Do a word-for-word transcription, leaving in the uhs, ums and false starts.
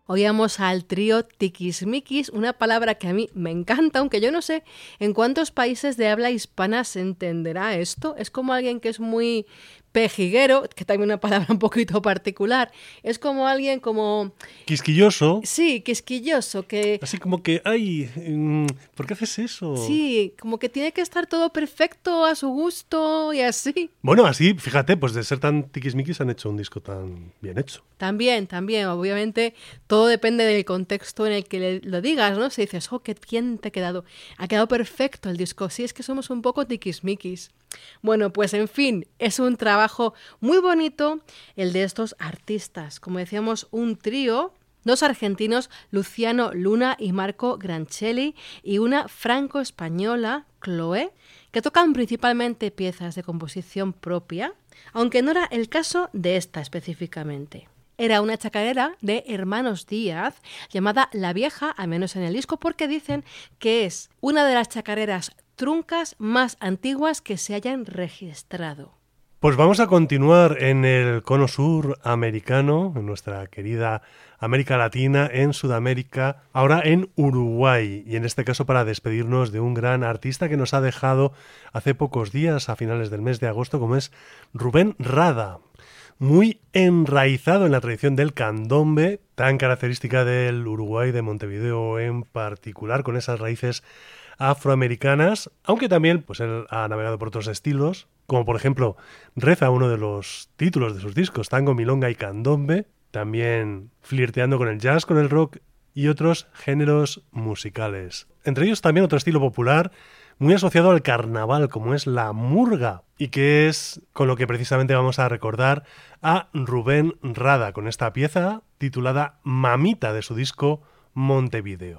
Oíamos al trío Tiquismiquis, una palabra que a mí me encanta, aunque yo no sé en cuántos países de habla hispana se entenderá esto. Es como alguien que es muy pejiguero, que también es una palabra un poquito particular. Es como alguien como... Quisquilloso. Sí, quisquilloso, que... Así como que, ay, ¿por qué haces eso? Sí, como que tiene que estar todo perfecto a su gusto y así. Bueno, así, fíjate, pues de ser tan tiquismiquis han hecho un disco tan bien hecho. También, también, obviamente, todo depende del contexto en el que le, lo digas, ¿no? Si dices, oh, qué bien te ha quedado. Ha quedado perfecto el disco. Sí, es que somos un poco tiquismiquis. Bueno, pues en fin, es un trabajo muy bonito el de estos artistas. Como decíamos, un trío, dos argentinos, Luciano Luna y Marco Granchelli, y una franco-española, Chloé, que tocan principalmente piezas de composición propia, aunque no era el caso de esta específicamente. Era una chacarera de Hermanos Díaz llamada La Vieja, al menos en el disco, porque dicen que es una de las chacareras truncas más antiguas que se hayan registrado. Pues vamos a continuar en el cono sur americano, en nuestra querida América Latina, en Sudamérica, ahora en Uruguay, y en este caso para despedirnos de un gran artista que nos ha dejado hace pocos días, a finales del mes de agosto, como es Rubén Rada. Muy enraizado en la tradición del candombe, tan característica del Uruguay, de Montevideo en particular, con esas raíces afroamericanas, aunque también pues él ha navegado por otros estilos, como por ejemplo reza uno de los títulos de sus discos, tango, milonga y candombe, también flirteando con el jazz, con el rock y otros géneros musicales. Entre ellos también otro estilo popular muy asociado al carnaval, como es la murga, y que es con lo que precisamente vamos a recordar a Rubén Rada, con esta pieza titulada Mamita de su disco Montevideo.